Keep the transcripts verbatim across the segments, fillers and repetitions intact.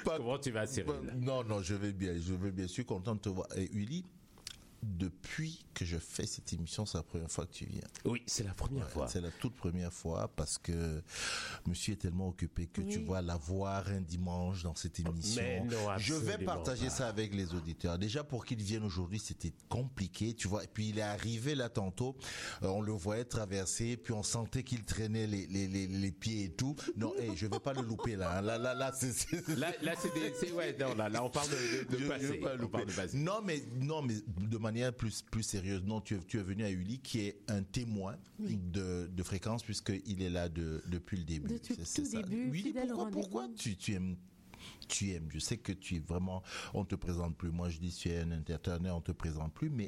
Pas, Comment tu vas, Cyril? Pas, non, non, je vais bien, je vais bien, je suis content de te voir. Et Uli, depuis que je fais cette émission, c'est la première fois que tu viens. Oui, c'est la première ouais, fois. C'est la toute première fois parce que monsieur est tellement occupé que oui. tu vois l'avoir un dimanche dans cette émission. Mais non, je vais partager pas. ça avec les auditeurs. Déjà, pour qu'il vienne aujourd'hui, c'était compliqué, tu vois. Et puis il est arrivé là tantôt, euh, on le voyait traverser, puis on sentait qu'il traînait les, les, les, les pieds et tout. Non, hey, je vais pas le louper là. Là, là, là, c'est, c'est... là, là, c'est des, c'est ouais, non, là, là, on parle de, de, de je, passé. Je on parle de passé. Non, mais, non, mais de manière plus plus sérieuse. Non, tu es, tu es venu à Uli, qui est un témoin oui. de, de Fréquence, puisqu'il est là de, depuis le début. Depuis c'est, tout c'est début, Uli, fidèle pourquoi, au pourquoi tu, tu aimes tu aimes, je sais que tu es vraiment, on te présente plus. Moi, je dis tu es un interteneur, on te présente plus, mais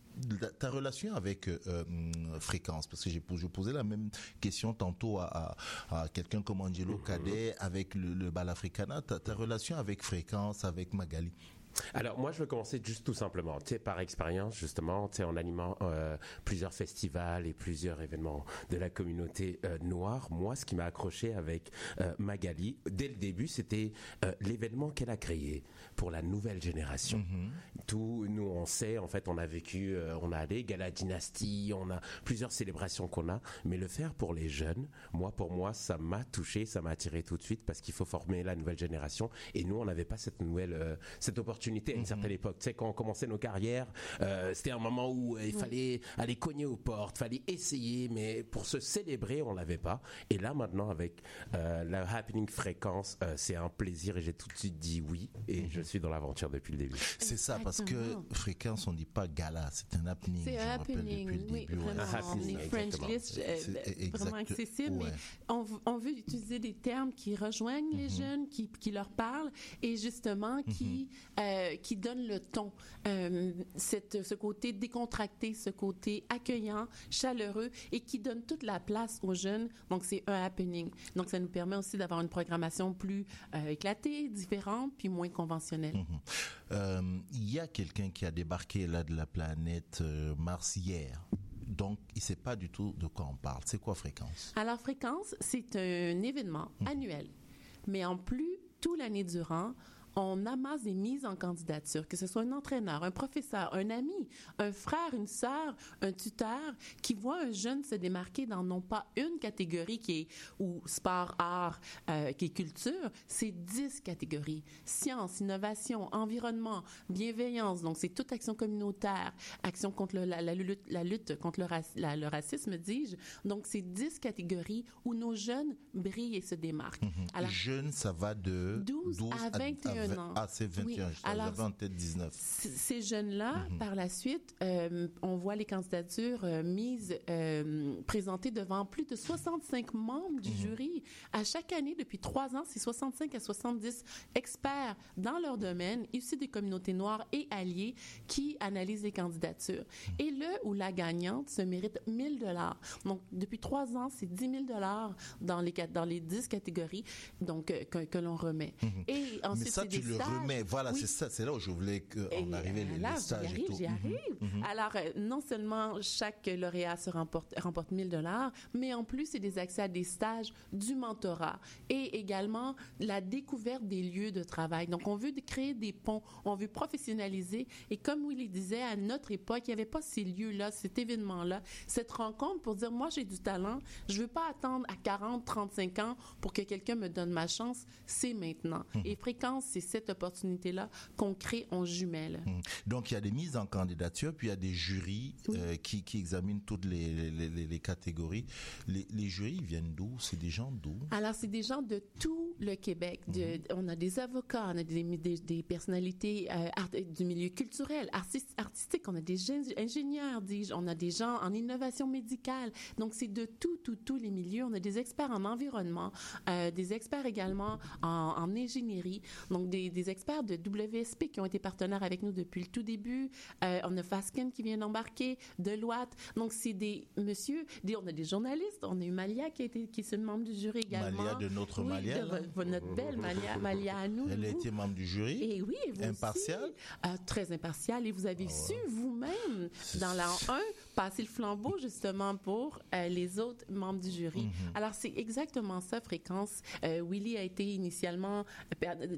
ta relation avec euh, Fréquence, parce que j'ai je posais la même question tantôt à, à, à quelqu'un comme Angelo Cadet avec le, le Bal Africana. Ta, ta relation avec Fréquence, avec Magali. Alors moi je vais commencer juste tout simplement, tu sais, par expérience justement, tu sais, en animant euh, plusieurs festivals et plusieurs événements de la communauté euh, noire. Moi, ce qui m'a accroché avec euh, Magali dès le début, c'était euh, l'événement qu'elle a créé pour la nouvelle génération. Mm-hmm. Tout, nous on sait, en fait, on a vécu, euh, on a allé Gala Dynastie, on a plusieurs célébrations qu'on a, mais le faire pour les jeunes, moi pour moi, ça m'a touché, ça m'a attiré tout de suite parce qu'il faut former la nouvelle génération et nous on n'avait pas cette nouvelle, euh, cette opportunité. À une certaine époque, tu sais, quand on commençait nos carrières, euh, c'était un moment où euh, il fallait aller cogner aux portes, fallait essayer, mais pour se célébrer, on l'avait pas. Et là, maintenant, avec euh, la Happening Fréquence, euh, c'est un plaisir et j'ai tout de suite dit oui. Et mm-hmm. je suis dans l'aventure depuis le début. C'est ça, parce que Fréquence, on dit pas gala, c'est un happening. C'est un happening, depuis le oui, début, vraiment. Ouais. On est French-list, euh, vraiment accessible, ouais. mais on, on veut utiliser des termes qui rejoignent mm-hmm. les jeunes, qui, qui leur parlent et justement qui mm-hmm. euh, qui donne le ton, euh, cette, ce côté décontracté, ce côté accueillant, chaleureux et qui donne toute la place aux jeunes. Donc, c'est un happening. Donc, ça nous permet aussi d'avoir une programmation plus euh, éclatée, différente, puis moins conventionnelle. Mm-hmm. Euh, il y a quelqu'un qui a débarqué là de la planète euh, Mars hier. Donc, il ne sait pas du tout de quoi on parle. C'est quoi Fréquence? Alors, Fréquence, c'est un événement mm-hmm. annuel. Mais en plus, toute l'année durant, on amasse des mises en candidature, que ce soit un entraîneur, un professeur, un ami, un frère, une sœur, un tuteur, qui voit un jeune se démarquer dans non pas une catégorie qui est ou sport, art, euh, qui est culture, c'est dix catégories. Science, innovation, environnement, bienveillance, donc c'est toute action communautaire, action contre le, la, la, lutte, la lutte contre le, rac, la, le racisme, dis-je. Donc c'est dix catégories où nos jeunes brillent et se démarquent. Mm-hmm. Alors, jeunes, ça va de douze, douze à vingt et un. Ah, c'est vingt et un, oui. J'avais en tête dix-neuf. C- ces jeunes-là, mm-hmm. par la suite, euh, on voit les candidatures euh, mises, euh, présentées devant plus de soixante-cinq membres du mm-hmm. jury. À chaque année, depuis trois ans, c'est soixante-cinq à soixante-dix experts dans leur domaine, issus des communautés noires et alliés, qui analysent les candidatures. Mm-hmm. Et le ou la gagnante se mérite mille dollars. Donc, depuis trois ans, c'est dix mille dollars dans les, dans les dix catégories donc, euh, que, que l'on remet. Mm-hmm. Et ensuite, Mais ça, tu le remets. Voilà, oui. c'est ça. C'est là où je voulais qu'on arrive, les, là, les stages j'y arrive, et tout. J'y arrive. Mm-hmm. Alors, euh, non seulement chaque lauréat se remporte, remporte mille dollars, mais en plus, c'est des accès à des stages, du mentorat et également la découverte des lieux de travail. Donc, on veut créer des ponts, on veut professionnaliser. Et comme Willy disait, à notre époque, il n'y avait pas ces lieux-là, cet événement-là, cette rencontre pour dire, moi, j'ai du talent, je veux pas attendre à quarante, trente-cinq ans pour que quelqu'un me donne ma chance. C'est maintenant. Mm-hmm. Et Fréquence, c'est cette opportunité-là qu'on crée en jumelles. Donc, il y a des mises en candidature, puis il y a des jurys oui. euh, qui, qui examinent toutes les, les, les, les catégories. Les, les jurys, ils viennent d'où? C'est des gens d'où? Alors, c'est des gens de tout le Québec. De, mm-hmm. On a des avocats, on a des, des, des personnalités euh, art, du milieu culturel, artiste, artistique, on a des ingénieurs, dis-je, on a des gens en innovation médicale. Donc, c'est de tout, tout, tous les milieux. On a des experts en environnement, euh, des experts également en, en ingénierie. Donc, des, des experts de W S P qui ont été partenaires avec nous depuis le tout début. Euh, on a Fasken qui vient d'embarquer, Deloitte. Donc, c'est des monsieur, des, on a des journalistes. On a eu Malia qui, a été, qui est une membre du jury également. Malia de notre oui, Malia. De, de notre belle Malia, Malia à nous. Elle a été membre du jury. Et oui, vous impartiale. Euh, très impartiale. Et vous avez ah ouais. su vous-même, dans l'an un, passer le flambeau justement pour euh, les autres membres du jury. Mm-hmm. Alors, c'est exactement ça, Fréquence. Euh, Willy a été initialement